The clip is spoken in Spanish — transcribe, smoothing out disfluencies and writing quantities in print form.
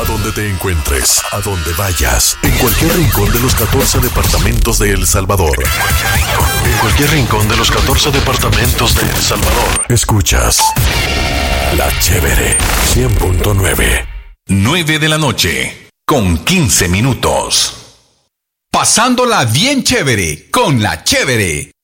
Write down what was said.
donde te encuentres, a donde vayas, en cualquier rincón de los 14 departamentos de El Salvador. En cualquier rincón de los 14 departamentos de El Salvador. Escuchas La Chévere 100.9. 9 de la noche, con 15 minutos. Pasándola bien chévere, con La Chévere.